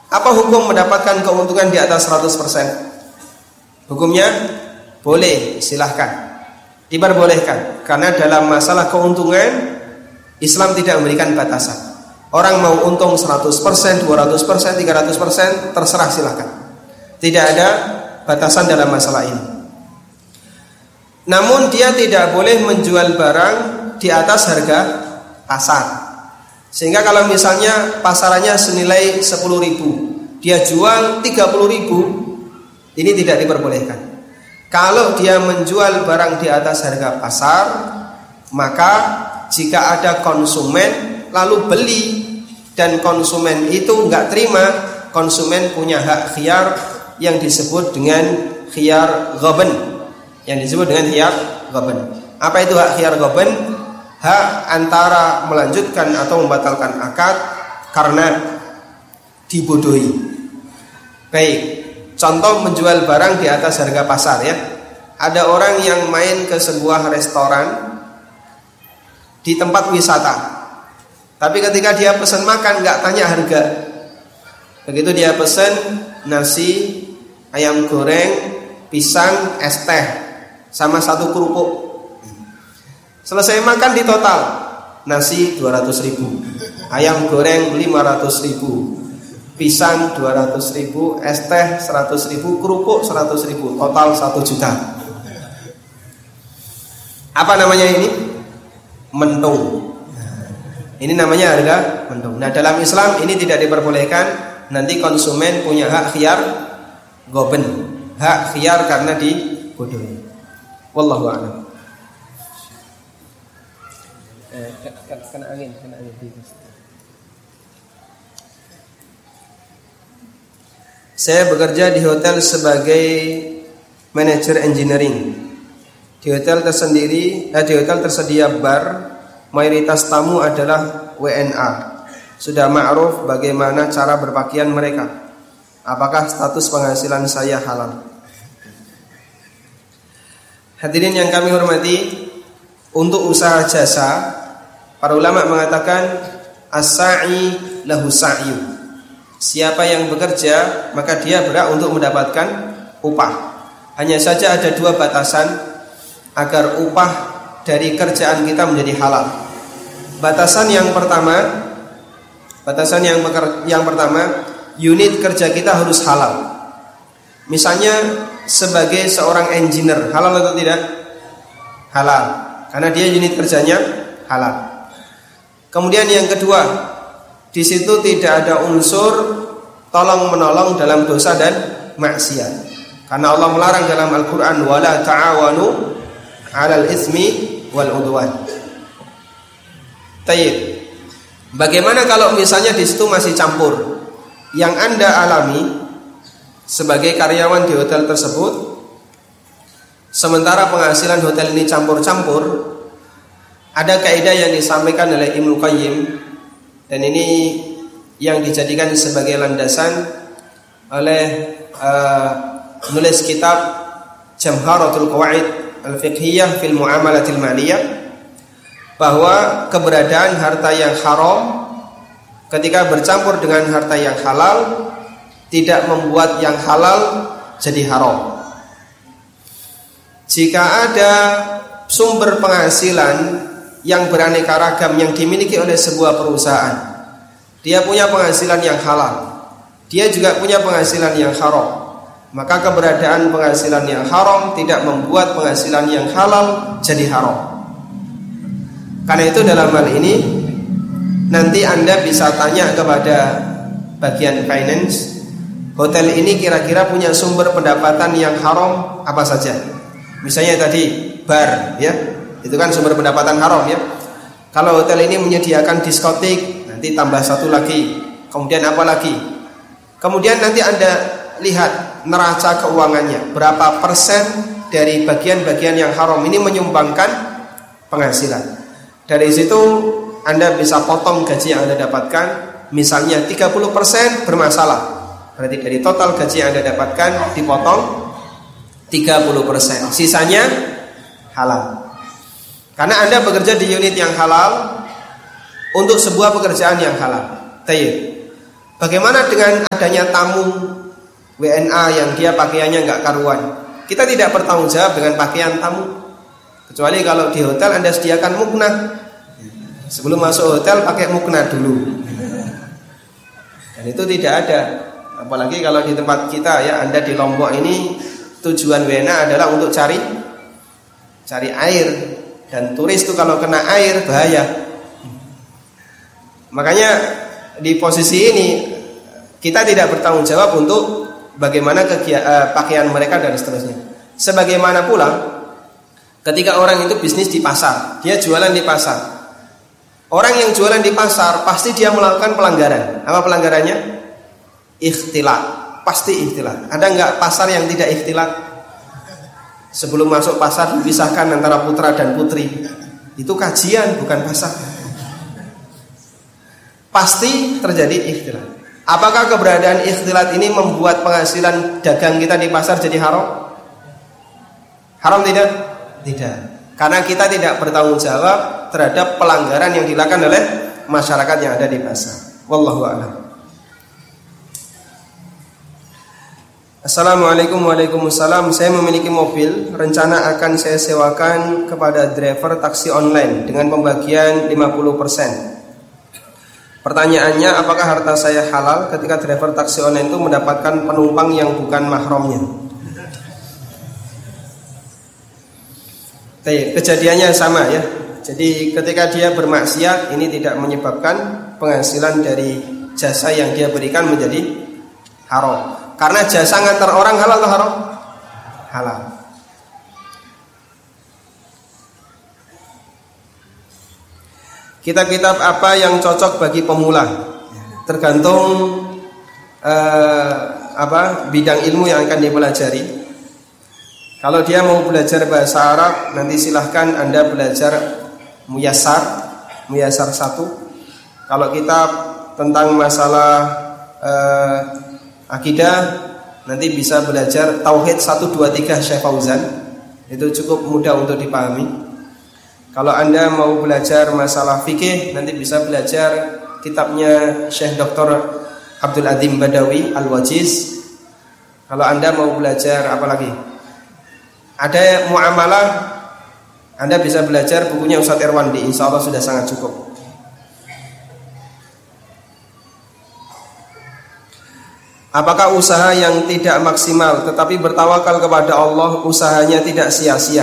Apa hukum mendapatkan keuntungan di atas 100%? Hukumnya boleh, silahkan, diperbolehkan. Karena dalam masalah keuntungan Islam tidak memberikan batasan. Orang mau untung 100%, 200%, 300%, terserah, silahkan. Tidak ada batasan dalam masalah ini. Namun dia tidak boleh menjual barang di atas harga pasar. Sehingga kalau misalnya pasarannya senilai 10.000, dia jual 30.000, ini tidak diperbolehkan. Kalau dia menjual barang di atas harga pasar, maka jika ada konsumen lalu beli dan konsumen itu enggak terima, konsumen punya hak khiyar yang disebut dengan khiyar ghaban. Yang disebut dengan khiyar ghaban. Apa itu hak khiyar ghaban? Hak antara melanjutkan atau membatalkan akad karena dibodohi. Baik, contoh menjual barang di atas harga pasar ya. Ada orang yang main ke sebuah restoran di tempat wisata, tapi ketika dia pesan makan nggak tanya harga. Begitu dia pesan nasi, ayam goreng, pisang, es teh, sama 1 kerupuk. Selesai makan di total, nasi 200.000, ayam goreng 500.000, pisang 200.000, es teh 100.000, kerupuk 100.000, total 1 juta. Apa namanya ini? Mentung. Ini namanya harga mentung. Nah, dalam Islam ini tidak diperbolehkan. Nanti konsumen punya hak khiyar ghaban, hak khiyar karena dibodohi. Wallahu a'lam. Kena angin. Saya bekerja di hotel sebagai manajer engineering. Di hotel tersedia bar, mayoritas tamu adalah WNA. Sudah ma'ruf bagaimana cara berpakaian mereka. Apakah status penghasilan saya halal? Hadirin yang kami hormati, untuk usaha jasa, para ulama mengatakan as-sa'i lahu sa'yu. Siapa yang bekerja maka dia berhak untuk mendapatkan upah. Hanya saja ada 2 batasan agar upah dari kerjaan kita menjadi halal. Batasan yang pertama, unit kerja kita harus halal. Misalnya sebagai seorang engineer, halal atau tidak? Halal, karena dia unit kerjanya halal. Kemudian yang kedua, di situ tidak ada unsur tolong menolong dalam dosa dan maksiat. Karena Allah melarang dalam Al-Qur'an wala ta'awanu 'alal itsmi wal 'udwan. Tayyib. Bagaimana kalau misalnya di situ masih campur? Yang Anda alami sebagai karyawan di hotel tersebut, sementara penghasilan hotel ini campur-campur, ada kaidah yang disampaikan oleh Ibnu Qayyim, dan ini yang dijadikan sebagai landasan oleh penulis kitab Jamharatul Qawaid Al-Fiqhiyah fil Muamalatil Maliyah, bahwa keberadaan harta yang haram ketika bercampur dengan harta yang halal tidak membuat yang halal jadi haram. Jika ada sumber penghasilan yang beraneka ragam yang dimiliki oleh sebuah perusahaan, dia punya penghasilan yang halal, dia juga punya penghasilan yang haram, maka keberadaan penghasilan yang haram tidak membuat penghasilan yang halal jadi haram. Karena itu dalam hal ini nanti Anda bisa tanya kepada bagian finance, hotel ini kira-kira punya sumber pendapatan yang haram apa saja. Misalnya tadi bar, ya, itu kan sumber pendapatan haram, ya. Kalau hotel ini menyediakan diskotik, nanti tambah 1 lagi. Kemudian apa lagi? Kemudian nanti Anda lihat neraca keuangannya, berapa persen dari bagian-bagian yang haram ini menyumbangkan penghasilan. Dari situ Anda bisa potong gaji yang Anda dapatkan. Misalnya 30% bermasalah, berarti dari total gaji yang Anda dapatkan dipotong 30%, sisanya halal. Karena Anda bekerja di unit yang halal untuk sebuah pekerjaan yang halal. Tayyib. Bagaimana dengan adanya tamu WNA yang dia pakaiannya nggak karuan? Kita tidak bertanggung jawab dengan pakaian tamu, kecuali kalau di hotel Anda sediakan mukna. Sebelum masuk hotel pakai mukna dulu. Dan itu tidak ada. Apalagi kalau di tempat kita ya, Anda di Lombok ini tujuan WNA adalah untuk cari air, dan turis itu kalau kena air bahaya. Makanya di posisi ini kita tidak bertanggung jawab untuk bagaimana pakaian mereka dan seterusnya. Sebagaimana pula ketika orang itu bisnis di pasar, dia jualan di pasar. Orang yang jualan di pasar pasti dia melakukan pelanggaran. Apa pelanggarannya? Ikhtilat. Pasti ikhtilat. Ada nggak pasar yang tidak ikhtilat? Sebelum masuk pasar dipisahkan antara putra dan putri. Itu kajian, bukan pasar. Pasti terjadi ikhtilat. Apakah keberadaan ikhtilat ini membuat penghasilan dagang kita di pasar jadi haram? Haram tidak? Tidak. Karena kita tidak bertanggung jawab terhadap pelanggaran yang dilakukan oleh masyarakat yang ada di pasar. Wallahu a'lam. Assalamualaikum. Waalaikumsalam. Saya memiliki mobil, rencana akan saya sewakan kepada driver taksi online dengan pembagian 50%. Pertanyaannya, apakah harta saya halal ketika driver taksi online itu mendapatkan penumpang yang bukan mahramnya? Kejadiannya sama ya. Jadi ketika dia bermaksiat, ini tidak menyebabkan penghasilan dari jasa yang dia berikan menjadi haram. Karena jasa ngantar orang halal atau haram? Halal. Kitab-kitab apa yang cocok bagi pemula? Tergantung bidang ilmu yang akan dipelajari. Kalau dia mau belajar bahasa Arab, nanti silahkan Anda belajar Muyassar 1. Kalau kitab tentang masalah akidah, nanti bisa belajar Tauhid 1, 2, 3 Syekh Fauzan. Itu cukup mudah untuk dipahami. Kalau Anda mau belajar masalah fikih, nanti bisa belajar kitabnya Syekh Dr. Abdul Adzim Badawi Al-Wajiz. Kalau Anda mau belajar apa lagi? Ada muamalah, Anda bisa belajar bukunya Ustadz Irwandi, insya Allah sudah sangat cukup. Apakah usaha yang tidak maksimal tetapi bertawakal kepada Allah, usahanya tidak sia-sia?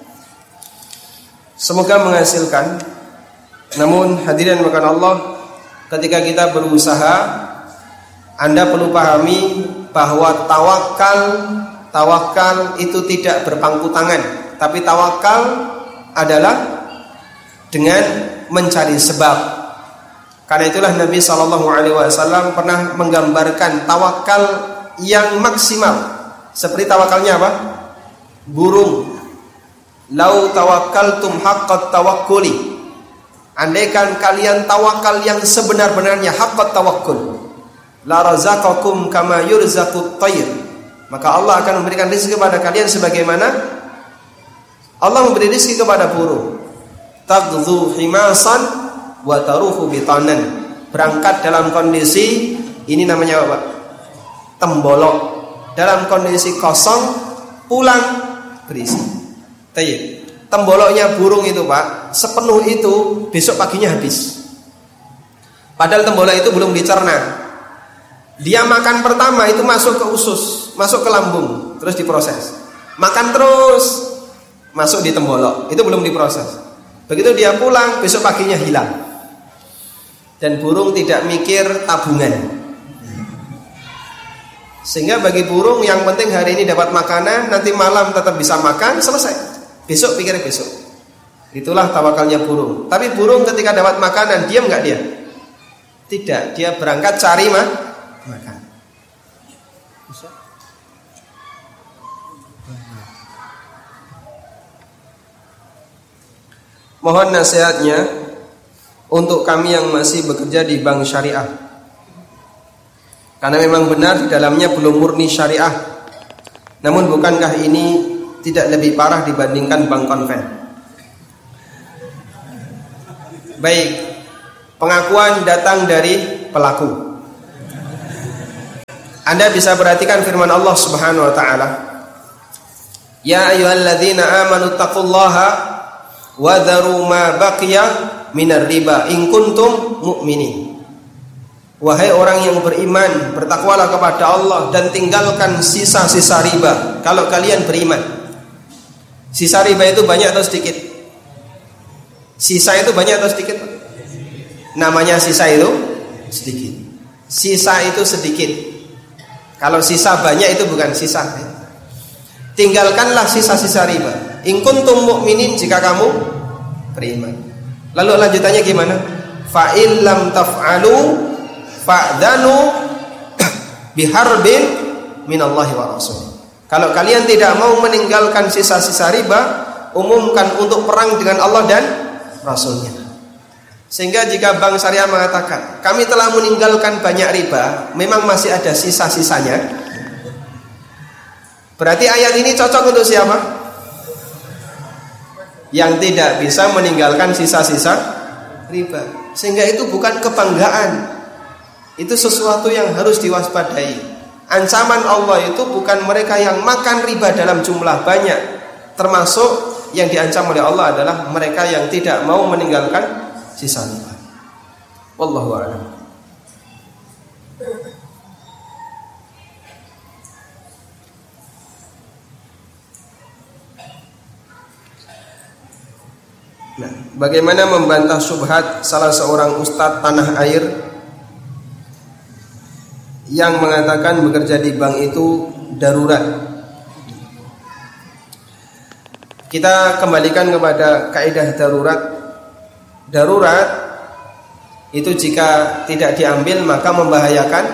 Semoga menghasilkan. Namun hadirin makan Allah, ketika kita berusaha, Anda perlu pahami bahwa tawakal itu tidak berpangku tangan, tapi tawakal adalah dengan mencari sebab. Karena itulah Nabi SAW pernah menggambarkan tawakal yang maksimal seperti tawakalnya apa? Burung. Lau tawakkaltum haqqat tawakkuli. Andaikan kalian tawakal yang sebenar-benarnya, haqqat tawakkul, la razaqakum kama yurzaqut tayr. Maka Allah akan memberikan rezeki kepada kalian sebagaimana Allah memberi rezeki kepada burung. Taghdhu himasan wa taruhu bitanan. Berangkat dalam kondisi ini namanya apa? Tembolok. Dalam kondisi kosong, pulang berisi. Temboloknya burung itu Pak, sepenuh itu besok paginya habis. Padahal tembolok itu belum dicerna. Dia makan pertama itu masuk ke usus, masuk ke lambung, terus diproses. Makan terus, masuk di tembolok, itu belum diproses. Begitu dia pulang, besok paginya hilang. Dan burung tidak mikir tabungan. Sehingga bagi burung yang penting hari ini dapat makanan, nanti malam tetap bisa makan, selesai. Besok pikir besok. Itulah tawakalnya burung. Tapi burung ketika dapat makanan, diam nggak dia? Tidak, dia berangkat cari makan. Mohon nasihatnya untuk kami yang masih bekerja di bank syariah. Karena memang benar di dalamnya belum murni syariah. Namun bukankah ini tidak lebih parah dibandingkan bank konven? Baik, pengakuan datang dari pelaku. Anda bisa perhatikan firman Allah Subhanahu wa taala, ya ayyuhalladzina amanu taqullaha wa dharu ma baqiya minar riba in kuntum mu'minin. Wahai orang yang beriman, bertakwalah kepada Allah dan tinggalkan sisa-sisa riba kalau kalian beriman. Sisa riba itu banyak atau sedikit? Sisa itu banyak atau sedikit? Namanya sisa itu sedikit. Sisa itu sedikit. Kalau sisa banyak itu bukan sisa. Tinggalkanlah sisa-sisa riba. In kuntum mu'minin, jika kamu beriman. Lalu lanjutannya gimana? Fa in lam taf'alu fa'dhanu biharbin minallahi wa rasul. Kalau kalian tidak mau meninggalkan sisa-sisa riba, umumkan untuk perang dengan Allah dan Rasulnya. Sehingga jika Bank Syariah mengatakan kami telah meninggalkan banyak riba, memang masih ada sisa-sisanya, berarti ayat ini cocok untuk siapa? Yang tidak bisa meninggalkan sisa-sisa riba. Sehingga itu bukan kebanggaan, itu sesuatu yang harus diwaspadai. Ancaman Allah itu bukan mereka yang makan riba dalam jumlah banyak, termasuk yang diancam oleh Allah adalah mereka yang tidak mau meninggalkan sisa riba. Wallahu a'lam. Nah, bagaimana membantah syubhat salah seorang ustadz tanah air yang mengatakan bekerja di bank itu darurat? Kita kembalikan kepada kaidah darurat. Darurat itu jika tidak diambil maka membahayakan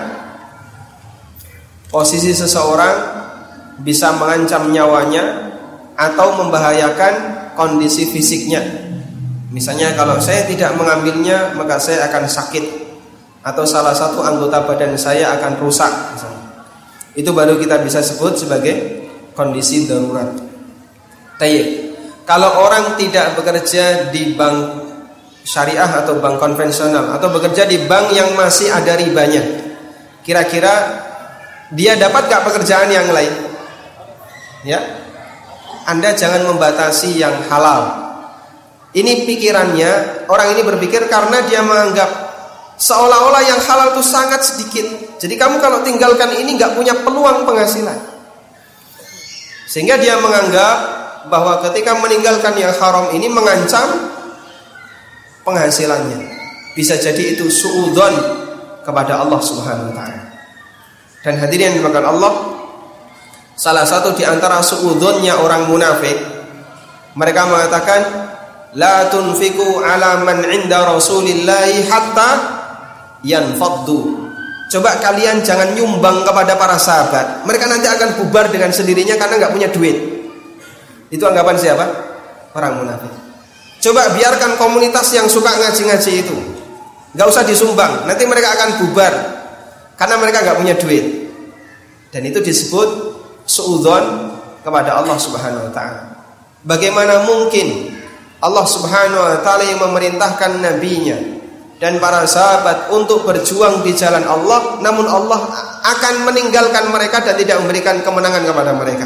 posisi seseorang, bisa mengancam nyawanya atau membahayakan kondisi fisiknya. Misalnya kalau saya tidak mengambilnya maka saya akan sakit, atau salah satu anggota badan saya akan rusak misalnya. Itu baru kita bisa sebut sebagai kondisi darurat. Tayyib. Kalau orang tidak bekerja di bank syariah atau bank konvensional, atau bekerja di bank yang masih ada ribanya, kira-kira dia dapat gak pekerjaan yang lain? Ya, Anda jangan membatasi yang halal. Ini pikirannya, orang ini berpikir karena dia menganggap seolah-olah yang halal itu sangat sedikit. Jadi kamu kalau tinggalkan ini gak punya peluang penghasilan. Sehingga dia menganggap bahwa ketika meninggalkan yang haram ini mengancam penghasilannya. Bisa jadi itu suudzon kepada Allah Subhanahu wa taala. Dan hadirin yang dimakan Allah, salah satu di antara suudzonnya orang munafik, mereka mengatakan la tunfiqu ala man 'inda Rasulillahi hatta yanfaddu. Coba kalian jangan nyumbang kepada para sahabat, mereka nanti akan bubar dengan sendirinya karena enggak punya duit. Itu anggapan siapa? Orang munafik. Coba biarkan komunitas yang suka ngaji-ngaji itu, gak usah disumbang, nanti mereka akan bubar karena mereka gak punya duit. Dan itu disebut suudzon kepada Allah Subhanahu wa ta'ala. Bagaimana mungkin Allah Subhanahu wa ta'ala yang memerintahkan nabinya dan para sahabat untuk berjuang di jalan Allah, namun Allah akan meninggalkan mereka dan tidak memberikan kemenangan kepada mereka?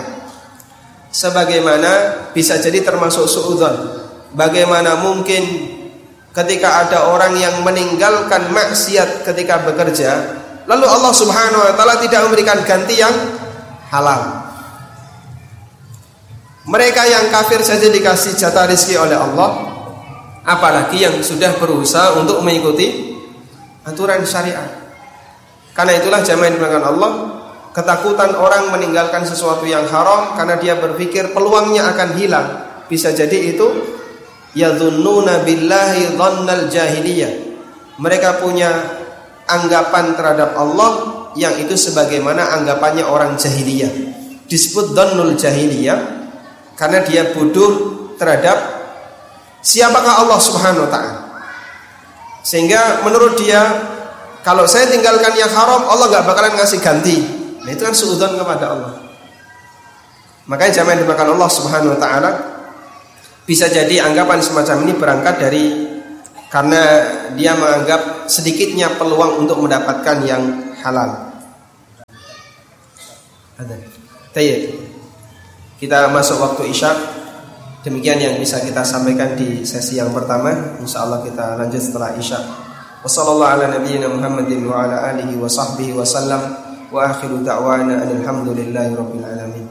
Sebagaimana bisa jadi termasuk suudzon. Bagaimana mungkin ketika ada orang yang meninggalkan maksiat ketika bekerja, lalu Allah Subhanahu wa ta'ala tidak memberikan ganti yang halal? Mereka yang kafir saja dikasih jatah rezeki oleh Allah, apalagi yang sudah berusaha untuk mengikuti aturan syariat. Karena itulah jamaah yang dimuliakan Allah, ketakutan orang meninggalkan sesuatu yang haram karena dia berpikir peluangnya akan hilang. Bisa jadi itu yadhunnuna billahi dhannal jahiliyah. Mereka punya anggapan terhadap Allah yang itu sebagaimana anggapannya orang jahiliyah. Disebut dhannul jahiliyah karena dia bodoh terhadap siapakah Allah Subhanahu wa ta'ala. Sehingga menurut dia, kalau saya tinggalkan yang haram, Allah gak bakalan ngasih ganti. Nah itu kan suudzon kepada Allah. Makanya jangan dimakan Allah Subhanahu wa ta'ala. Bisa jadi anggapan semacam ini berangkat dari karena dia menganggap sedikitnya peluang untuk mendapatkan yang halal. Ada. Tayyib. Kita masuk waktu Isya. Demikian yang bisa kita sampaikan di sesi yang pertama. Insyaallah kita lanjut setelah Isya. Wassallallahu ala nabiyyina Muhammadin wa ala alihi wa sahbihi wa sallam. Wa akhiru da'wana alhamdulillahi rabbil alamin.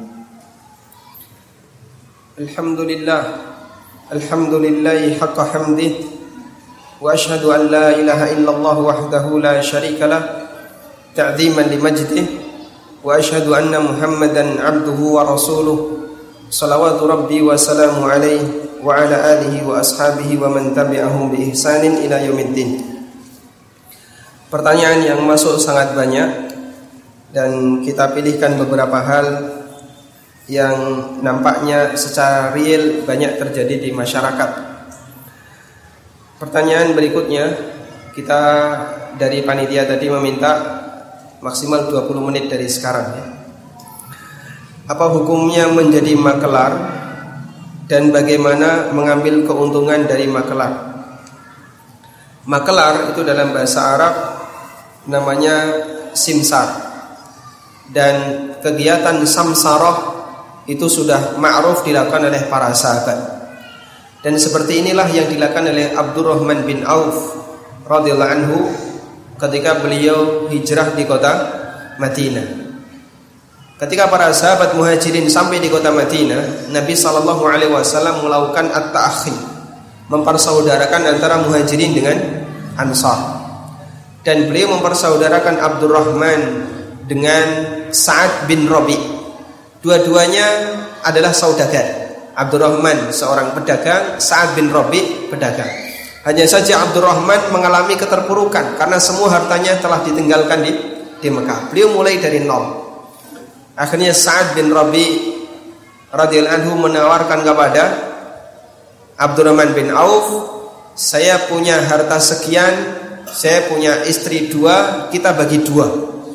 Alhamdulillah. Alhamdulillahi haqqa hamdih. Wa ashhadu an la ilaha illallah wahdahu la syarika lah. Ta'dhiman li majdih. Wa ashhadu anna Muhammadan abduhu wa rasuluh. Salawatu rabbi wa salamu alaihi wa ala alihi wa ashabihi wa man tabi'ahum bi ihsanin ila yaumiddin. Pertanyaan yang masuk sangat banyak dan kita pilihkan beberapa hal yang nampaknya secara real banyak terjadi di masyarakat. Pertanyaan berikutnya, kita dari panitia tadi meminta maksimal 20 menit dari sekarang ya. Apa hukumnya menjadi makelar dan bagaimana mengambil keuntungan dari makelar? Makelar itu dalam bahasa Arab namanya simsar, dan kegiatan samsarah itu sudah ma'ruf dilakukan oleh para sahabat. Dan seperti inilah yang dilakukan oleh Abdurrahman bin Auf radhiyallahu anhu ketika beliau hijrah di kota Madinah. Ketika para sahabat muhajirin sampai di kota Madinah, Nabi SAW melakukan at-ta'akhi, mempersaudarakan antara muhajirin dengan ansar. Dan beliau mempersaudarakan Abdurrahman dengan Sa'ad bin Rabi. Dua-duanya adalah saudagar. Abdurrahman seorang pedagang, Sa'ad bin Rabi pedagang. Hanya saja Abdurrahman mengalami keterpurukan karena semua hartanya telah ditinggalkan di Mekah. Beliau mulai dari nol. Akhirnya Sa'ad bin Rabi radhiyallahu anhu menawarkan kepada Abdurrahman bin Auf, saya punya harta sekian, saya punya istri 2, kita bagi 2.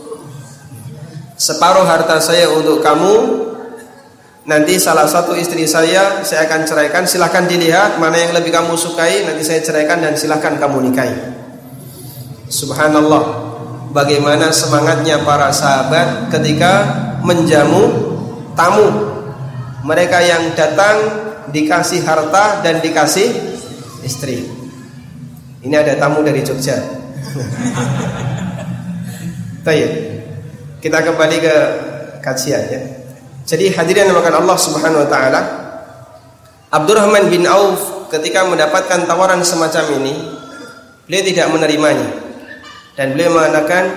Separuh harta saya untuk kamu, nanti salah satu istri saya akan ceraikan, silahkan dilihat mana yang lebih kamu sukai, nanti saya ceraikan dan silahkan kamu nikahi. Subhanallah, bagaimana semangatnya para sahabat ketika menjamu tamu. Mereka yang datang dikasih harta dan dikasih istri. Ini ada tamu dari Jogja. Baik, kita kembali ke kajian ya. Jadi hadirin yang dimuliakan Allah Subhanahu wa taala, Abdurrahman bin Auf ketika mendapatkan tawaran semacam ini, beliau tidak menerimanya. Dan beliau mengatakan,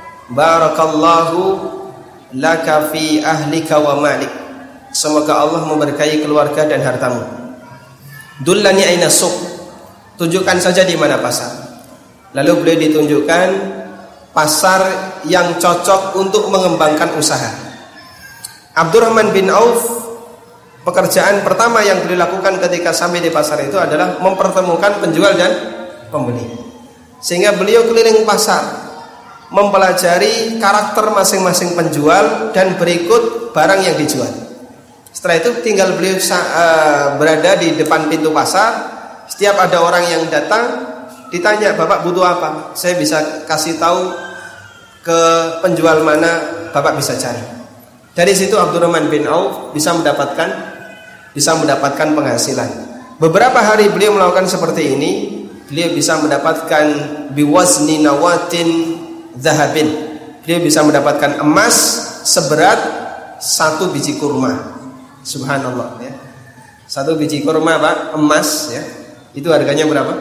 barakallahu laka fi ahlika wa malik. Semoga Allah memberkahi keluarga dan hartamu. Dullani aina suq. Tunjukkan saja di mana pasar. Lalu beliau ditunjukkan pasar yang cocok untuk mengembangkan usaha. Abdurrahman bin Auf, pekerjaan pertama yang beliau lakukan ketika sampai di pasar itu adalah mempertemukan penjual dan pembeli. Sehingga beliau keliling pasar, mempelajari karakter masing-masing penjual dan berikut barang yang dijual. Setelah itu tinggal beliau berada di depan pintu pasar. Setiap ada orang yang datang, ditanya, Bapak butuh apa? Saya bisa kasih tahu ke penjual mana Bapak bisa cari. Dari situ Abdurrahman bin Auf bisa mendapatkan penghasilan. Beberapa hari beliau melakukan seperti ini, beliau bisa mendapatkan biwazni nawatin zahabin. Beliau bisa mendapatkan emas seberat 1 biji kurma. Subhanallah ya. 1 biji kurma Pak, emas ya. Itu harganya berapa?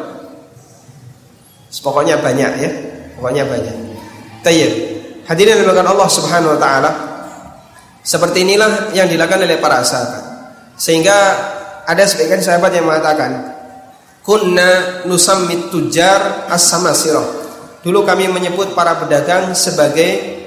Pokoknya banyak ya. Pokoknya banyak. Tayyib. Hadirin yang dimuliakan Allah Subhanahu wa taala, seperti inilah yang dilakukan oleh para sahabat. Sehingga ada sebagian sahabat yang mengatakan, kunna nusammit tujar as-samasirah. Dulu kami menyebut para pedagang sebagai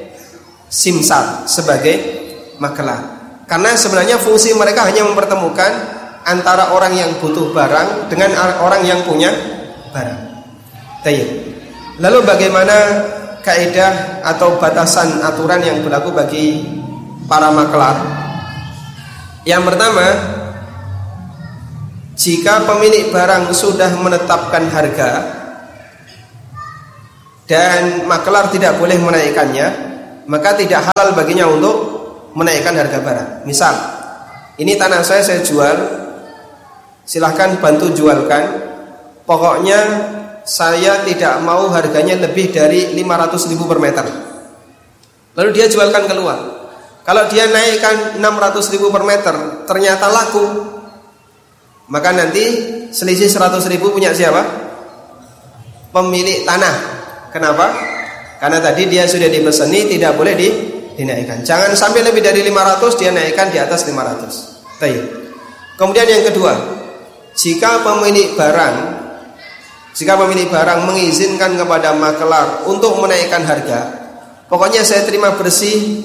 simsar, sebagai makelar. Karena sebenarnya fungsi mereka hanya mempertemukan antara orang yang butuh barang dengan orang yang punya barang. Tayyib. Lalu bagaimana kaidah atau batasan aturan yang berlaku bagi para makelar? Yang pertama, jika pemilik barang sudah menetapkan harga dan makelar tidak boleh menaikkannya, maka tidak halal baginya untuk menaikkan harga barang. Misal, ini tanah saya jual, silahkan bantu jualkan. Pokoknya saya tidak mau harganya lebih dari 500.000 per meter. Lalu dia jualkan keluar. Kalau dia naikkan 600.000 per meter, ternyata laku, maka nanti selisih 100.000 punya siapa? Pemilik tanah. Kenapa? Karena tadi dia sudah dipeseni tidak boleh dinaikkan. Jangan sampai lebih dari 500 dia naikkan di atas 500. Baik. Kemudian yang kedua, jika pemilik barang mengizinkan kepada makelar untuk menaikkan harga, pokoknya saya terima bersih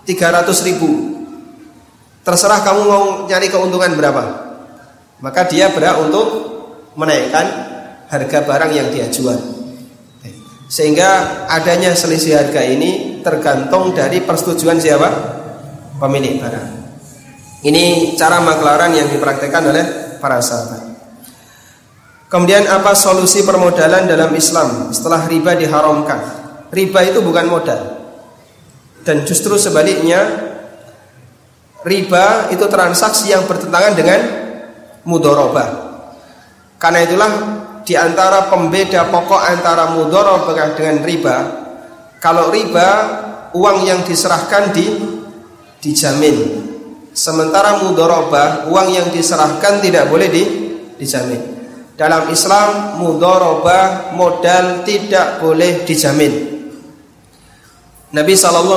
300.000. Terserah kamu mau nyari keuntungan berapa. Maka dia berhak untuk menaikkan harga barang yang dia jual. Sehingga adanya selisih harga ini tergantung dari persetujuan siapa? Pemilik barang. Ini cara makelaran yang dipraktikkan oleh para sahabat. Kemudian apa solusi permodalan dalam Islam setelah riba diharamkan? Riba itu bukan modal. Dan justru sebaliknya, riba itu transaksi yang bertentangan dengan mudharabah. Karena itulah di antara pembeda pokok antara mudharabah dengan riba, kalau riba uang yang diserahkan dijamin. Sementara mudharabah uang yang diserahkan tidak boleh dijamin. Dalam Islam mudharabah modal tidak boleh dijamin. Nabi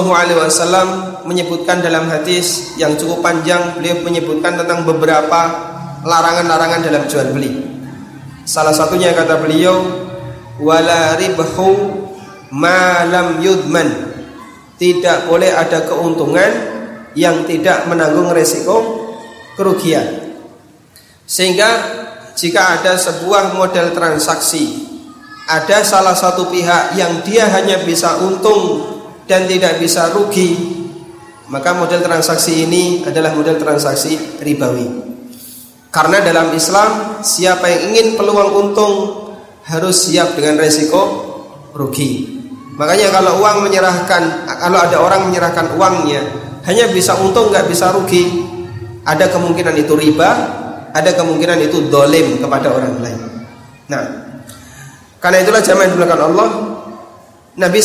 SAW menyebutkan dalam hadis yang cukup panjang, beliau menyebutkan tentang beberapa larangan-larangan dalam jual beli. Salah satunya kata beliau, wala ribhu ma lam yudman. Tidak boleh ada keuntungan yang tidak menanggung resiko kerugian. Sehingga jika ada sebuah model transaksi, ada salah satu pihak yang dia hanya bisa untung dan tidak bisa rugi, maka model transaksi ini adalah model transaksi ribawi. Karena dalam Islam, siapa yang ingin peluang untung harus siap dengan resiko rugi. Makanya kalau ada orang menyerahkan uangnya hanya bisa untung nggak bisa rugi, ada kemungkinan itu riba, ada kemungkinan itu dolim kepada orang lain. Nah, karena itulah jamaah yang dimuliakan Allah, Nabi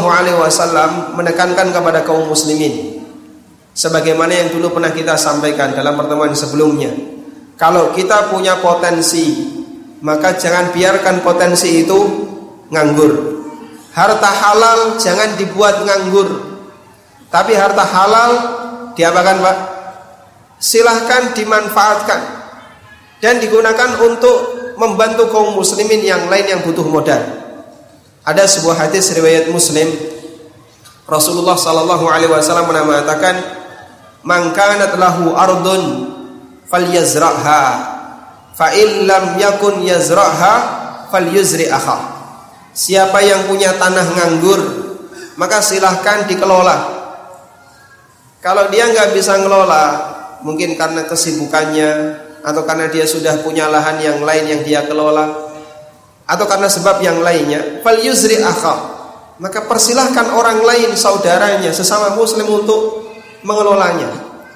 SAW menekankan kepada kaum muslimin, sebagaimana yang dulu pernah kita sampaikan dalam pertemuan sebelumnya. Kalau kita punya potensi, maka jangan biarkan potensi itu nganggur. Harta halal jangan dibuat nganggur. Tapi harta halal diapakan, Pak? Silahkan dimanfaatkan dan digunakan untuk membantu kaum muslimin yang lain yang butuh modal. Ada sebuah hadis riwayat Muslim, Rasulullah SAW mengatakan, "Man kanat lahu ardun falyazra'ha, fa illam yakun yazra'ha falyuzri'aha." Siapa yang punya tanah nganggur, maka silahkan dikelola. Kalau dia nggak bisa ngelola, mungkin karena kesibukannya, atau karena dia sudah punya lahan yang lain yang dia kelola, atau karena sebab yang lainnya, falyuzri'aha, maka persilahkan orang lain, saudaranya, sesama muslim untuk mengelolanya.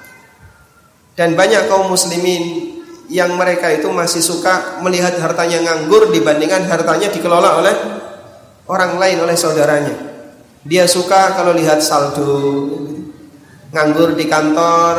Dan banyak kaum muslimin yang mereka itu masih suka melihat hartanya nganggur dibandingkan hartanya dikelola oleh orang lain, oleh saudaranya. Dia suka kalau lihat saldo, nganggur di kantor,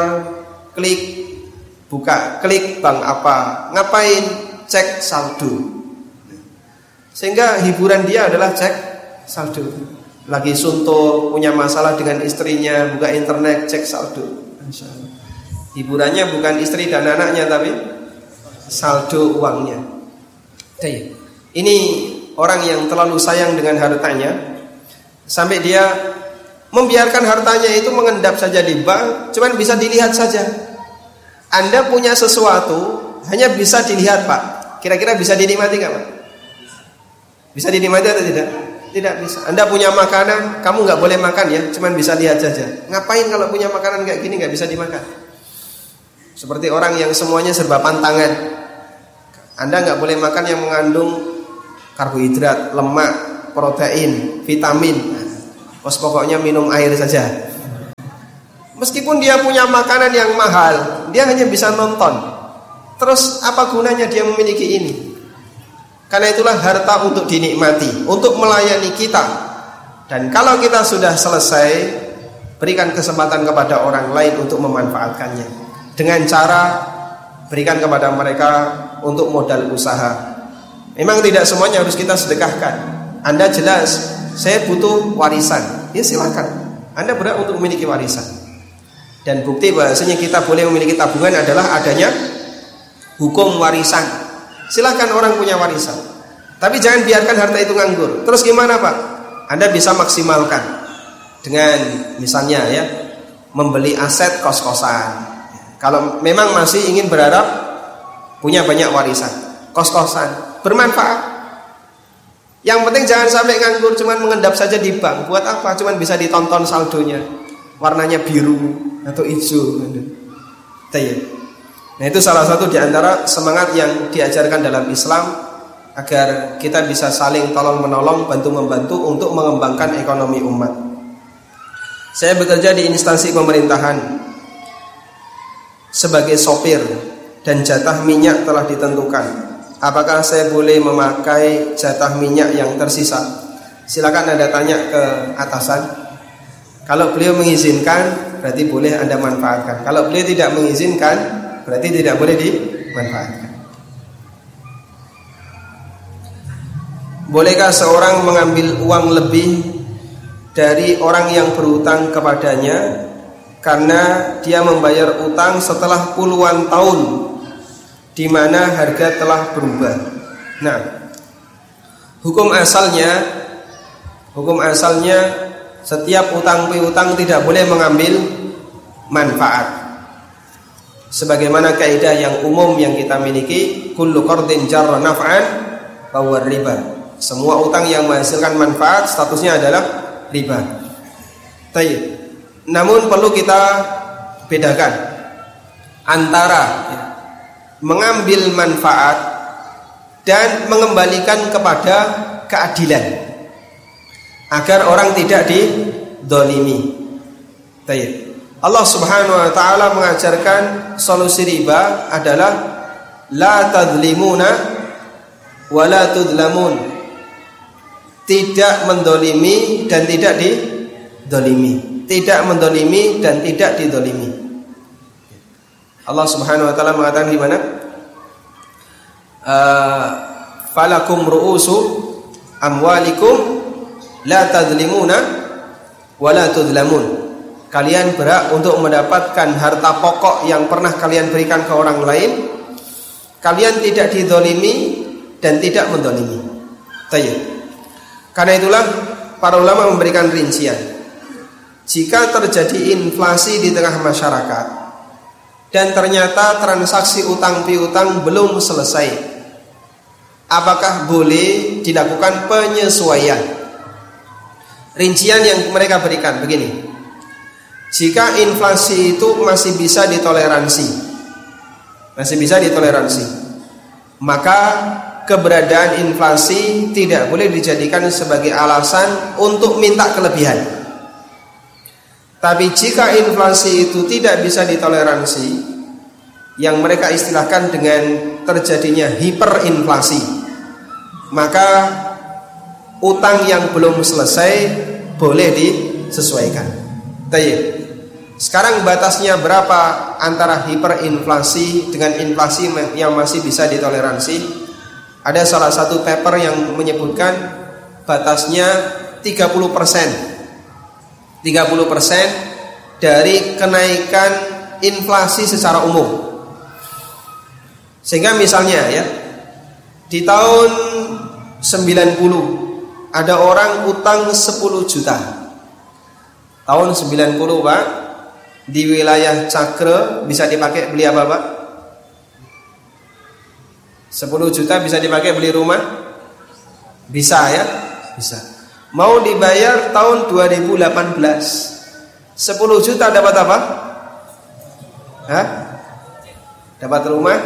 klik bank apa, ngapain, cek saldo. Sehingga hiburan dia adalah cek saldo. Lagi suntuk, punya masalah dengan istrinya, buka internet, cek saldo. Hiburannya bukan istri dan anaknya, tapi saldo uangnya. Ini orang yang terlalu sayang dengan hartanya, sampai dia membiarkan hartanya itu mengendap saja di bank, cuman bisa dilihat saja. Anda punya sesuatu hanya bisa dilihat, Pak. Kira-kira bisa dinikmati nggak, Pak? Bisa dinikmati atau tidak? Tidak bisa. Anda punya makanan, kamu nggak boleh makan ya, cuman bisa lihat saja. Ngapain kalau punya makanan kayak gini nggak bisa dimakan? Seperti orang yang semuanya serba pantangan. Anda nggak boleh makan yang mengandung karbohidrat, lemak, protein, vitamin. Pokoknya minum air saja. Meskipun dia punya makanan yang mahal, dia hanya bisa nonton. Terus apa gunanya dia memiliki ini? Karena itulah harta untuk dinikmati, untuk melayani kita. Dan kalau kita sudah selesai, berikan kesempatan kepada orang lain untuk memanfaatkannya. Dengan cara berikan kepada mereka untuk modal usaha. Memang tidak semuanya harus kita sedekahkan. Anda jelas, saya butuh warisan. Ya silakan. Anda berhak untuk memiliki warisan. Dan bukti bahasanya kita boleh memiliki tabungan adalah adanya hukum warisan. Silakan orang punya warisan. Tapi jangan biarkan harta itu nganggur. Terus gimana Pak? Anda bisa maksimalkan dengan misalnya ya, membeli aset kos-kosan. Kalau memang masih ingin berharap punya banyak warisan, kos-kosan bermanfaat. Yang penting jangan sampai nganggur, cuman mengendap saja di bank. Buat apa? Cuman bisa ditonton saldonya, warnanya biru atau hijau. Nah itu salah satu di antara semangat yang diajarkan dalam Islam, agar kita bisa saling tolong menolong, bantu membantu untuk mengembangkan ekonomi umat. Saya bekerja di instansi pemerintahan sebagai sopir dan jatah minyak telah ditentukan. Apakah saya boleh memakai jatah minyak yang tersisa? Silakan Anda tanya ke atasan. Kalau beliau mengizinkan, berarti boleh Anda manfaatkan. Kalau beliau tidak mengizinkan, berarti tidak boleh dimanfaatkan. Bolehkah seorang mengambil uang lebih dari orang yang berutang kepadanya karena dia membayar utang setelah puluhan tahun, di mana harga telah berubah? Nah, hukum asalnya setiap utang piutang tidak boleh mengambil manfaat. Sebagaimana kaidah yang umum yang kita miliki, kullu qardin jarra naf'an fa huwa riba. Semua utang yang menghasilkan manfaat statusnya adalah riba. Baik. Namun perlu kita bedakan antara mengambil manfaat dan mengembalikan kepada keadilan, agar orang tidak didolimi. Baik. Allah Subhanahu wa ta'ala mengajarkan solusi riba adalah la tadlimuna wa la tudlamun. Tidak mendolimi dan tidak didolimi. Tidak mendolimi dan tidak didolimi. Allah Subhanahu wa ta'ala mengatakan di mana? Falakum ru'usu amwalikum la tadlimuna wa la tudlamun. Kalian berhak untuk mendapatkan harta pokok yang pernah kalian berikan ke orang lain. Kalian tidak didolimi dan tidak mendolimi. Baik. Karena itulah para ulama memberikan rincian. Jika terjadi inflasi di tengah masyarakat dan ternyata transaksi utang piutang belum selesai, apakah boleh dilakukan penyesuaian? Rincian yang mereka berikan begini. Jika inflasi itu masih bisa ditoleransi, maka keberadaan inflasi tidak boleh dijadikan sebagai alasan untuk minta kelebihan. Tapi jika inflasi itu tidak bisa ditoleransi, yang mereka istilahkan dengan terjadinya hiperinflasi, maka utang yang belum selesai boleh disesuaikan. Baik. Sekarang batasnya berapa antara hiperinflasi dengan inflasi yang masih bisa ditoleransi? Ada salah satu paper yang menyebutkan batasnya 30% dari kenaikan inflasi secara umum. Sehingga misalnya ya, di tahun 90 ada orang utang 10 juta. Tahun 90 Pak, di wilayah Cakre bisa dipakai beli apa Pak? 10 juta bisa dipakai beli rumah? Bisa ya? Bisa. Mau dibayar tahun 2018, 10 juta dapat apa? Hah? Dapat rumah?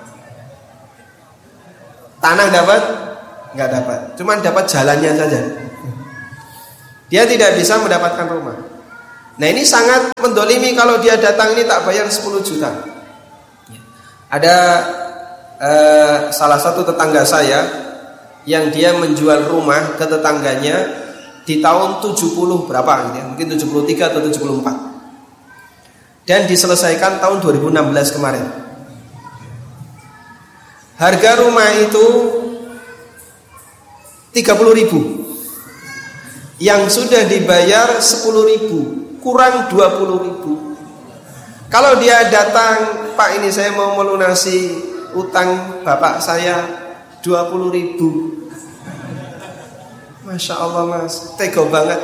Tanah dapat? Enggak dapat. Cuman dapat jalannya saja. Dia tidak bisa mendapatkan rumah. Nah ini sangat mendolimi kalau dia datang ini tak bayar 10 juta. Ada salah satu tetangga saya yang dia menjual rumah ke tetangganya di tahun 70 berapa gitu ya, mungkin 73 atau 74. Dan diselesaikan tahun 2016 kemarin. Harga rumah itu 30.000. Yang sudah dibayar 10.000, kurang 20.000. Kalau dia datang, Pak ini saya mau melunasi utang bapak saya 20.000. Masya Allah mas, tega banget.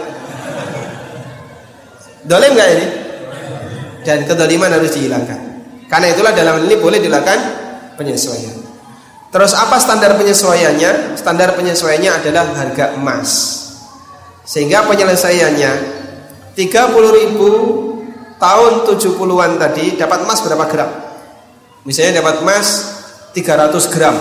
Dolim gak ini? Dan kedoliman harus dihilangkan. Karena itulah dalam ini boleh dilakukan penyesuaian. Terus apa standar penyesuaiannya? Standar penyesuaiannya adalah harga emas. Sehingga penyelesaiannya 30.000 tahun 70-an tadi dapat emas berapa gram? Misalnya dapat emas 300 gram.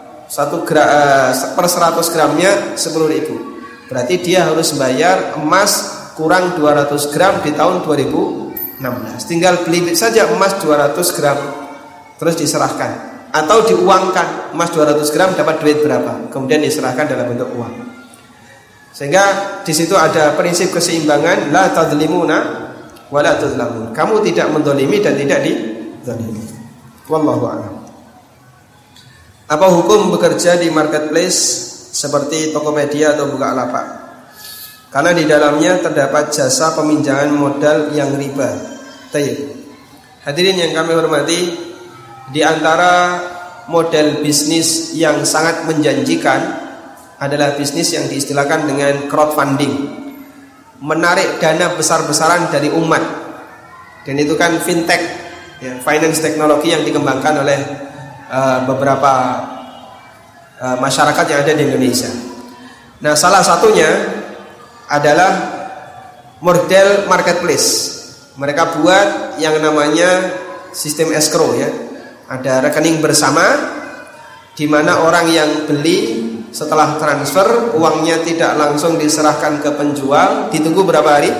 Per 100 gramnya 10.000. Berarti dia harus bayar emas kurang 200 gram di tahun 2016. Tinggal beli saja emas 200 gram terus diserahkan. Atau diuangkan, emas 200 gram dapat duit berapa, kemudian diserahkan dalam bentuk uang. Sehingga di situ ada prinsip keseimbangan, la tadzlimuna wa la tuzlamun. Kamu tidak mendolimi dan tidak dizalimi. Wallahu a'lam. Apa hukum bekerja di marketplace seperti Tokopedia atau Bukalapak? Karena di dalamnya terdapat jasa peminjaman modal yang riba. Tayyib. Hadirin yang kami hormati, di antara model bisnis yang sangat menjanjikan adalah bisnis yang diistilahkan dengan crowdfunding, menarik dana besar-besaran dari umat. Dan itu kan fintech, ya, finance teknologi yang dikembangkan oleh beberapa masyarakat yang ada di Indonesia. Nah, salah satunya adalah model marketplace. Mereka buat yang namanya sistem escrow, ya. Ada rekening bersama di mana orang yang beli setelah transfer uangnya tidak langsung diserahkan ke penjual, ditunggu berapa hari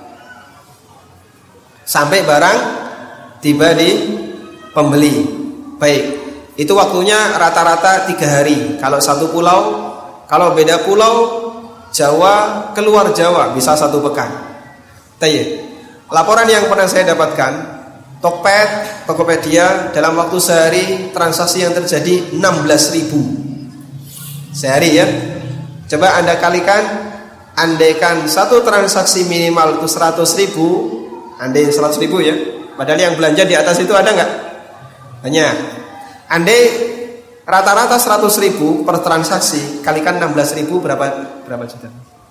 sampai barang tiba di pembeli. Baik, itu waktunya rata-rata 3 hari. Kalau satu pulau, kalau beda pulau, Jawa keluar Jawa bisa 1 pekan. Tayyib. Laporan yang pernah saya dapatkan, Tokped, Tokopedia dalam waktu sehari transaksi yang terjadi 16.000 sehari, ya. Coba Anda kalikan, andaikan satu transaksi minimal itu 100.000, andai 100.000 ya. Padahal yang belanja di atas itu ada nggak? Banyak. Andai rata-rata 100.000 per transaksi, kalikan 16.000 berapa juta?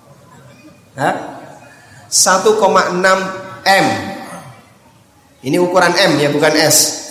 1,6 M. Ini ukuran M ya, bukan S.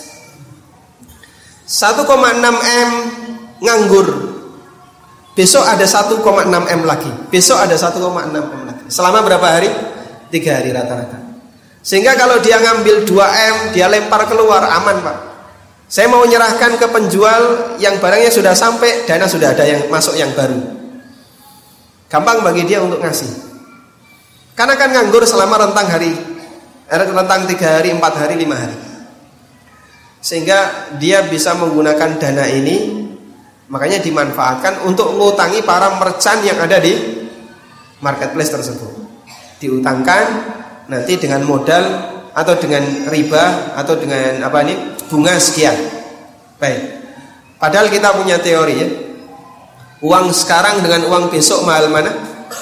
1,6 M nganggur. Besok ada 1,6 M lagi. Besok ada 1,6 M lagi. Selama berapa hari? 3 hari rata-rata. Sehingga kalau dia ngambil 2 M, dia lempar keluar, aman Pak. Saya mau menyerahkan ke penjual yang barangnya sudah sampai, dana sudah ada yang masuk yang baru. Gampang bagi dia untuk ngasih. Karena kan nganggur selama rentang 3 hari, 4 hari, 5 hari. Sehingga dia bisa menggunakan dana ini, makanya dimanfaatkan untuk ngutangi para merchant yang ada di marketplace tersebut. Diutangkan nanti dengan modal atau dengan riba atau dengan bunga sekian. Baik. Padahal kita punya teori, ya. Uang sekarang dengan uang besok mahal mana?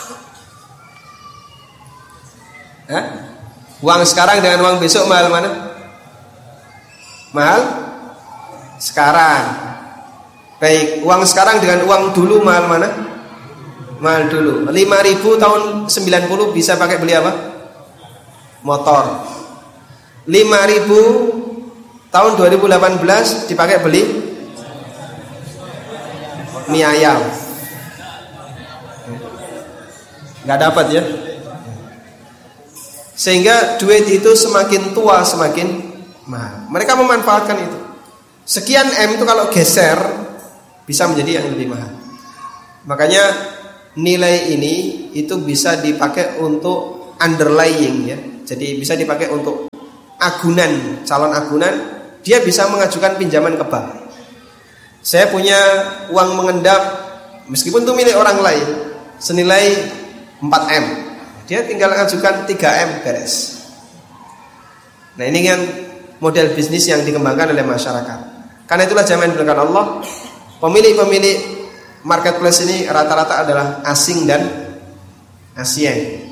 Uang sekarang dengan uang besok mahal mana? Mahal sekarang. Baik, uang sekarang dengan uang dulu mahal mana? Mahal dulu. 5.000 tahun 90 bisa pakai beli apa? Motor. 5.000 tahun 2018 dipakai beli mie ayam. Nggak dapat, ya. Sehingga duit itu semakin tua semakin mahal. Mereka memanfaatkan itu. Sekian M itu kalau geser bisa menjadi yang lebih mahal. Makanya nilai ini itu bisa dipakai untuk underlying, ya. Jadi bisa dipakai untuk agunan, calon agunan, dia bisa mengajukan pinjaman ke bank. Saya punya uang mengendap, meskipun itu milik orang lain, senilai 4M, dia tinggal mengajukan 3M, beres. Nah ini kan model bisnis yang dikembangkan oleh masyarakat. Karena itulah jamaah yang dimuliakan Allah, pemilik-pemilik marketplace ini rata-rata adalah asing dan ASEAN.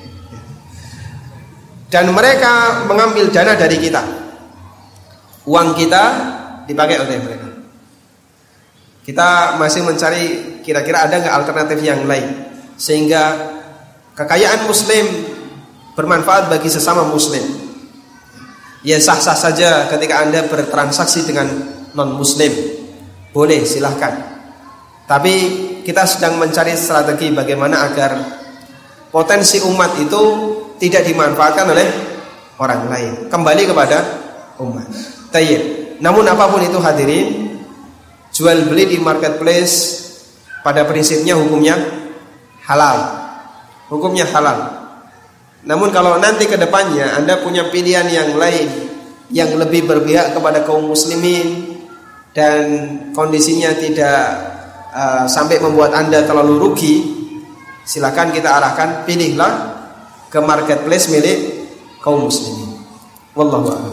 Dan mereka mengambil dana dari kita. Uang kita dipakai oleh mereka. Kita masih mencari kira-kira ada nggak alternatif yang lain, sehingga kekayaan muslim bermanfaat bagi sesama muslim. Ya sah-sah saja ketika Anda bertransaksi dengan non-muslim, boleh, silahkan. Tapi kita sedang mencari strategi bagaimana agar potensi umat itu tidak dimanfaatkan oleh orang lain, kembali kepada umat. Tayyib. Namun apapun itu hadirin, jual beli di marketplace pada prinsipnya hukumnya halal. Hukumnya halal. Namun kalau nanti ke depannya Anda punya pilihan yang lain yang lebih berpihak kepada kaum muslimin dan kondisinya tidak sampai membuat Anda terlalu rugi, silakan kita arahkan, pilihlah ke marketplace milik kaum muslimin. Wallahu a'lam.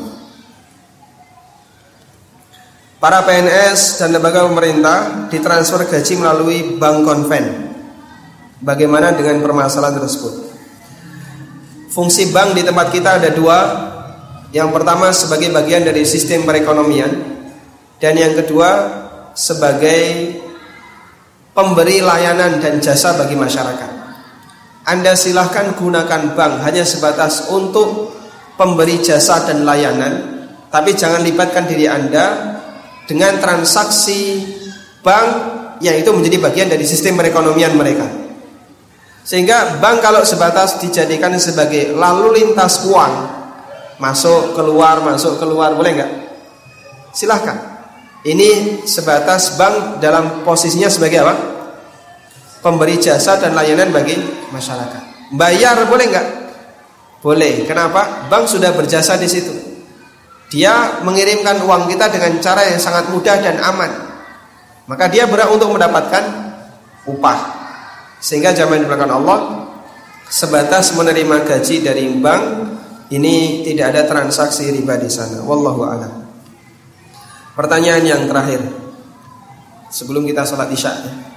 Para PNS dan lembaga pemerintah ditransfer gaji melalui bank konven. Bagaimana dengan permasalahan tersebut? Fungsi bank di tempat kita ada dua. Yang pertama sebagai bagian dari sistem perekonomian, dan yang kedua sebagai pemberi layanan dan jasa bagi masyarakat. Anda silahkan gunakan bank hanya sebatas untuk pemberi jasa dan layanan, tapi jangan libatkan diri Anda dengan transaksi bank yang itu menjadi bagian dari sistem perekonomian mereka. Sehingga bank kalau sebatas dijadikan sebagai lalu lintas uang, masuk keluar, boleh nggak? Silahkan. Ini sebatas bank dalam posisinya sebagai apa? Pemberi jasa dan layanan bagi masyarakat. Bayar boleh nggak? Boleh. Kenapa? Bank sudah berjasa di situ. Dia mengirimkan uang kita dengan cara yang sangat mudah dan aman. Maka dia berhak untuk mendapatkan upah. Sehingga jamaah dimuliakan Allah, sebatas menerima gaji dari bank, ini tidak ada transaksi riba di sana. Wallahu a'lam. Pertanyaan yang terakhir sebelum kita sholat isya.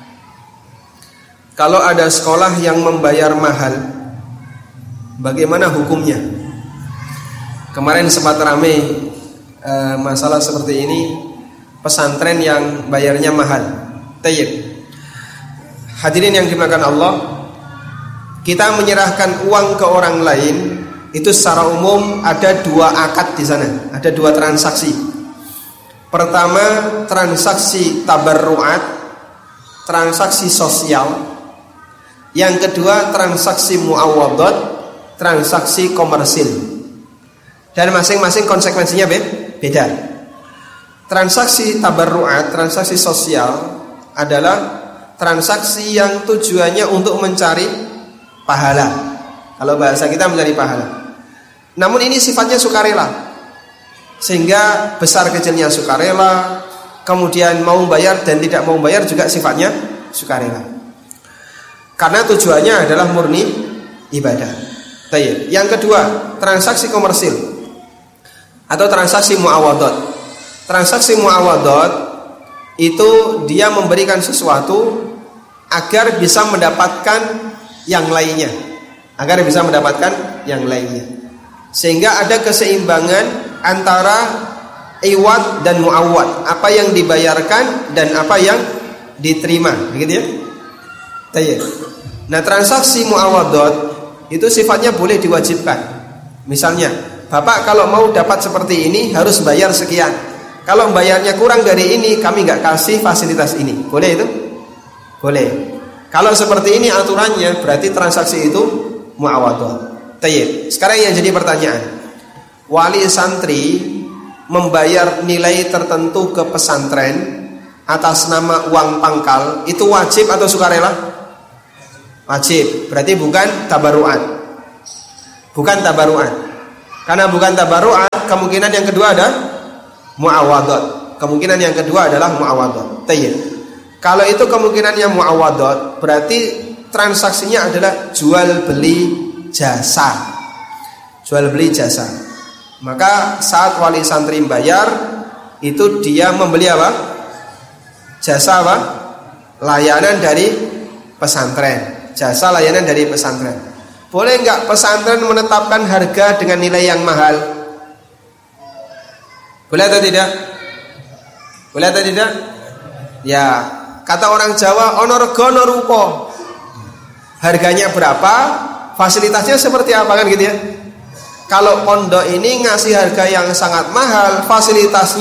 Kalau ada sekolah yang membayar mahal, bagaimana hukumnya? Kemarin sempat ramai masalah seperti ini, pesantren yang bayarnya mahal. Tayyib. Hadirin yang dimuliakan Allah, kita menyerahkan uang ke orang lain itu secara umum ada dua akad di sana, ada dua transaksi. Pertama, transaksi tabarruat, transaksi sosial. Yang kedua, transaksi muawadhat, transaksi komersil. Dan masing-masing konsekuensinya beda. Transaksi tabarruat, transaksi sosial adalah transaksi yang tujuannya untuk mencari pahala. Kalau bahasa kita mencari pahala. Namun ini sifatnya sukarela. Sehingga besar kecilnya sukarela, kemudian mau bayar dan tidak mau bayar juga sifatnya sukarela. Karena tujuannya adalah murni ibadah. Baik. Yang kedua, transaksi komersil atau transaksi muawadhat. Transaksi muawadhat itu dia memberikan sesuatu agar bisa mendapatkan yang lainnya, sehingga ada keseimbangan antara iwad dan muawwad, apa yang dibayarkan dan apa yang diterima, begitu ya. Baik. Nah, transaksi muawadhat itu sifatnya boleh diwajibkan. Misalnya, Bapak kalau mau dapat seperti ini harus bayar sekian. Kalau bayarnya kurang dari ini, kami nggak kasih fasilitas ini. Boleh itu? Boleh. Kalau seperti ini aturannya, berarti transaksi itu muawadhat. Baik. Sekarang yang jadi pertanyaan, wali santri membayar nilai tertentu ke pesantren atas nama uang pangkal, itu wajib atau sukarela? Wajib. Berarti bukan tabarruat. Karena bukan tabarru'at, kemungkinan yang kedua ada muawadhat. Kemungkinan yang kedua adalah muawadhat. Tayyib. Kalau itu kemungkinannya muawadhat, berarti transaksinya adalah jual beli jasa. Jual beli jasa. Maka saat wali santri bayar, itu dia membeli apa? Jasa apa? Layanan dari pesantren. Jasa layanan dari pesantren. Boleh enggak pesantren menetapkan harga dengan nilai yang mahal? Boleh atau tidak? Boleh atau tidak? Ya, kata orang Jawa, ono rego ono rupa. Harganya berapa? Fasilitasnya seperti apa kan gitu ya? Kalau pondok ini ngasih harga yang sangat mahal, fasilitas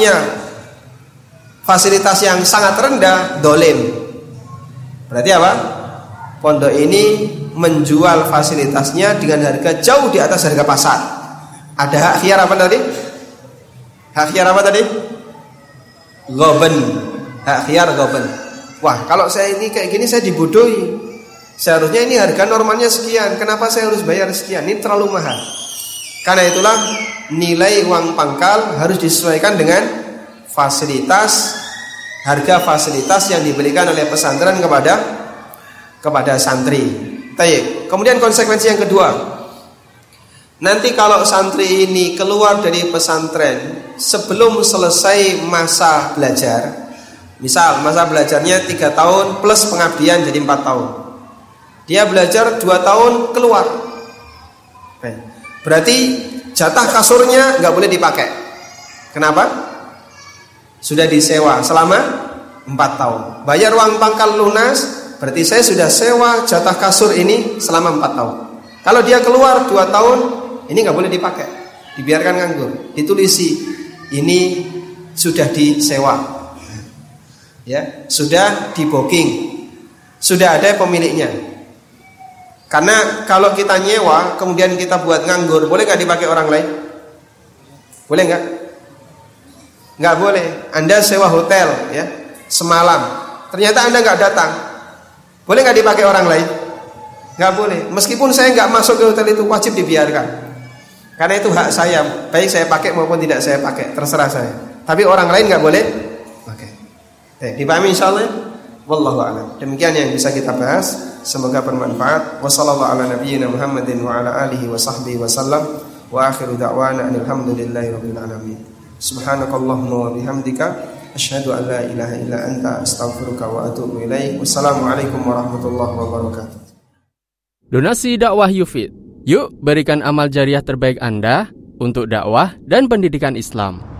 yang sangat rendah, dolim. Berarti apa? Pondok ini menjual fasilitasnya dengan harga jauh di atas harga pasar. Ada hak khiyar apa tadi? Hak khiyar apa tadi? Ghaban. Hak khiyar ghaban. Wah, kalau saya ini kayak gini saya dibodohi. Seharusnya ini harga normalnya sekian. Kenapa saya harus bayar sekian? Ini terlalu mahal. Karena itulah nilai uang pangkal harus disesuaikan dengan fasilitas, harga fasilitas yang diberikan oleh pesantren kepada santri. Baik. Kemudian konsekuensi yang kedua, nanti kalau santri ini keluar dari pesantren sebelum selesai masa belajar, misal masa belajarnya 3 tahun plus pengabdian jadi 4 tahun, dia belajar 2 tahun keluar, berarti jatah kasurnya nggak boleh dipakai. Kenapa? Sudah disewa selama 4 tahun, bayar uang pangkal lunas. Berarti saya sudah sewa jatah kasur ini selama 4 tahun. Kalau dia keluar 2 tahun, ini nggak boleh dipakai, dibiarkan nganggur. Ditulisi, ini sudah disewa, ya, sudah di booking, sudah ada pemiliknya. Karena kalau kita nyewa, kemudian kita buat nganggur, boleh nggak dipakai orang lain? Boleh nggak? Nggak boleh. Anda sewa hotel, ya, semalam, ternyata Anda nggak datang. Boleh nggak dipakai orang lain? Nggak boleh. Meskipun saya nggak masuk ke hotel itu, wajib dibiarkan. Karena itu hak saya, baik saya pakai maupun tidak saya pakai, terserah saya. Tapi orang lain nggak boleh pakai. Dipahami insyaallah? Wallahu a'lam. Demikian yang bisa kita bahas. Semoga bermanfaat. Wassallallahu ala nabiyyina Muhammadin wa ala alihi wa sahbihi wasallam. Wa akhiru da'wana alhamdulillahi rabbil alamin. Subhanakallahumma wa bihamdika asyhadu an la ilaha illa anta astaghfiruka wa atubu ilaik. Wassalamualaikum warahmatullahi wabarakatuh. Donasi dakwah Yufid. Yuk berikan amal jariah terbaik Anda untuk dakwah dan pendidikan Islam.